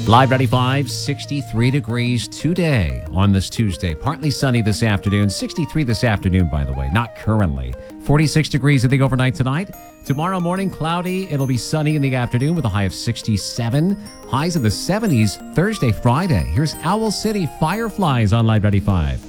Live 95, 63 degrees today on this Tuesday. Partly sunny this afternoon. 63 this afternoon, by the way, not currently. 46 degrees, I think, overnight tonight. Tomorrow morning, cloudy. It'll be sunny in the afternoon with a high of 67. Highs in the 70s Thursday, Friday. Here's Owl City Fireflies on Live 95.